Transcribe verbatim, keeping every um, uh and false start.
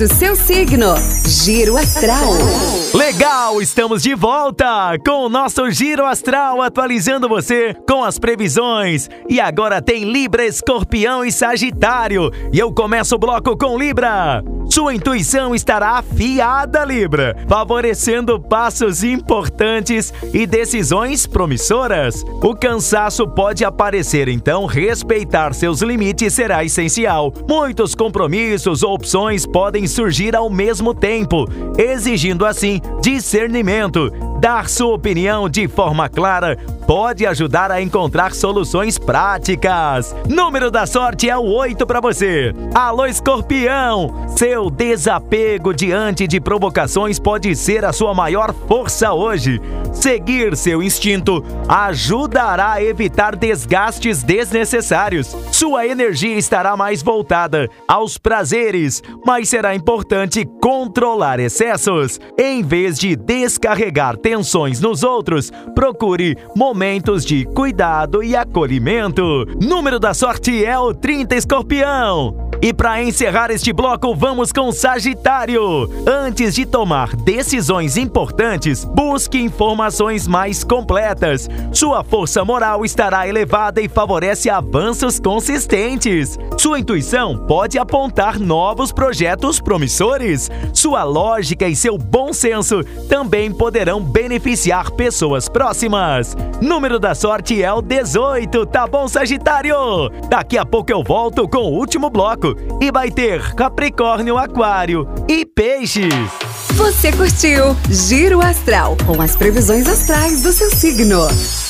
do seu signo. Giro Astral. Legal, estamos de volta com o nosso Giro Astral, atualizando você com as previsões. E agora tem Libra, Escorpião e Sagitário. E eu começo o bloco com Libra. Sua intuição estará afiada, Libra, favorecendo passos importantes e decisões promissoras. O cansaço pode aparecer, então respeitar seus limites será essencial. Muitos compromissos ou opções podem surgir ao mesmo tempo, exigindo assim discernimento. Dar sua opinião de forma clara pode ajudar a encontrar soluções práticas. Número da sorte é o oito para você. Alô, Escorpião! Seu desapego diante de provocações pode ser a sua maior força hoje. Seguir seu instinto ajudará a evitar desgastes desnecessários. Sua energia estará mais voltada aos prazeres, mas será importante controlar excessos. Em vez de descarregar tensões nos outros, procure momentos de cuidado e acolhimento. Número da sorte é o trinta, Escorpião. E para encerrar este bloco, vamos com Sagitário. Antes de tomar decisões importantes, busque informações mais completas. Sua força moral estará elevada e favorece avanços consistentes. Sua intuição pode apontar novos projetos promissores. Sua lógica e seu bom senso também poderão beneficiar pessoas próximas. Número da sorte é o dezoito, tá bom, Sagitário? Daqui a pouco eu volto com o último bloco. E vai ter Capricórnio, Aquário e Peixes. Você curtiu Giro Astral com as previsões astrais do seu signo.